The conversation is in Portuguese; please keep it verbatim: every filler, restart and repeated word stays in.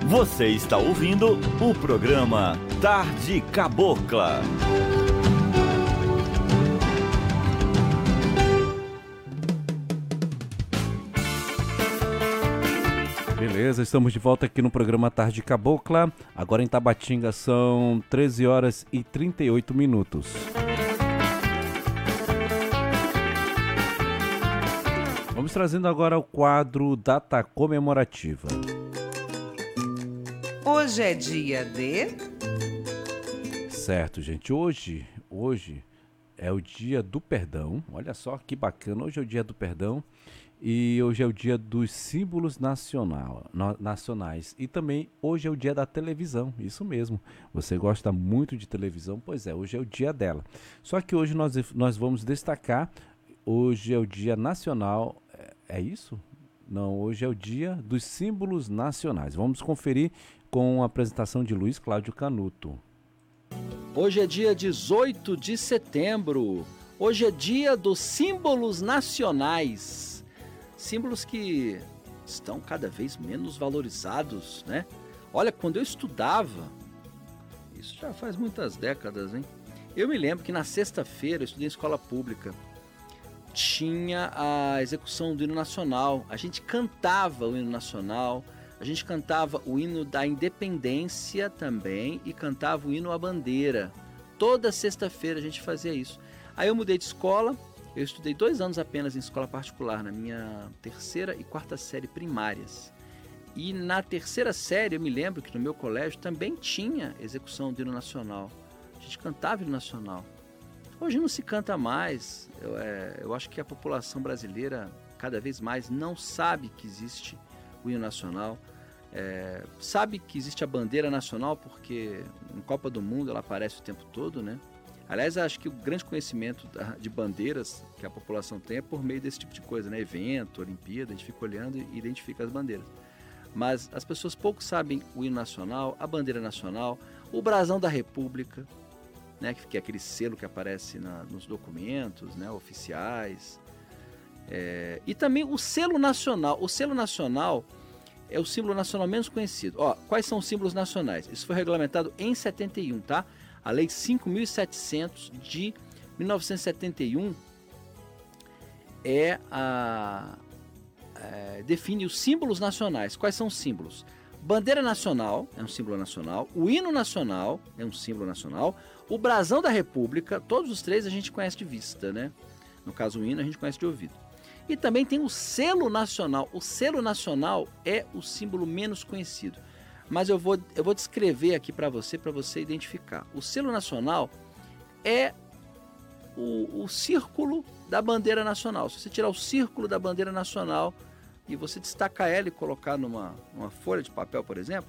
Você está ouvindo o programa Tarde Cabocla. Beleza, estamos de volta aqui no programa Tarde Cabocla. Agora em Tabatinga são treze horas e trinta e oito minutos. Vamos trazendo agora o quadro Data Comemorativa. Hoje é dia de... Certo, gente. Hoje, hoje é o dia do perdão. Olha só que bacana. Hoje é o dia do perdão. E hoje é o dia dos símbolos nacional, no, nacionais. E também hoje é o dia da televisão, isso mesmo. Você gosta muito de televisão? Pois é, hoje é o dia dela. Só que hoje nós, nós vamos destacar, hoje é o dia nacional, é, é isso? Não, hoje é o dia dos símbolos nacionais. Vamos conferir com a apresentação de Luiz Cláudio Canuto. Hoje é dia dezoito de setembro. Hoje é dia dos símbolos nacionais. Símbolos que estão cada vez menos valorizados, né? Olha, quando eu estudava, isso já faz muitas décadas, hein? Eu me lembro que na sexta-feira, eu estudei em escola pública, tinha a execução do hino nacional. A gente cantava o hino nacional, a gente cantava o hino da independência também e cantava o hino à bandeira. Toda sexta-feira a gente fazia isso. Aí eu mudei de escola. Eu estudei dois anos apenas em escola particular, na minha terceira e quarta série primárias. E na terceira série, eu me lembro que no meu colégio também tinha execução do hino nacional. A gente cantava o hino nacional. Hoje não se canta mais. Eu, é, eu acho que a população brasileira, cada vez mais, não sabe que existe o hino nacional. É, sabe que existe a bandeira nacional, porque em Copa do Mundo ela aparece o tempo todo, né? Aliás, acho que o grande conhecimento de bandeiras que a população tem é por meio desse tipo de coisa, né? Evento, Olimpíada, a gente fica olhando e identifica as bandeiras. Mas as pessoas pouco sabem o hino nacional, a bandeira nacional, o brasão da República, né? Que é aquele selo que aparece na, nos documentos, né? Oficiais. É, e também o selo nacional. O selo nacional é o símbolo nacional menos conhecido. Ó, quais são os símbolos nacionais? Isso foi regulamentado em setenta e um, tá? A Lei cinco mil e setecentos de mil novecentos e setenta e um é a, é, define os símbolos nacionais. Quais são os símbolos? Bandeira nacional é um símbolo nacional, o hino nacional é um símbolo nacional, o brasão da República, todos os três a gente conhece de vista, né? No caso o hino a gente conhece de ouvido. E também tem o selo nacional. O selo nacional é o símbolo menos conhecido. Mas eu vou, eu vou descrever aqui para você, para você identificar. O selo nacional é o, o círculo da bandeira nacional. Se você tirar o círculo da bandeira nacional e você destacar ela e colocar numa, numa folha de papel, por exemplo,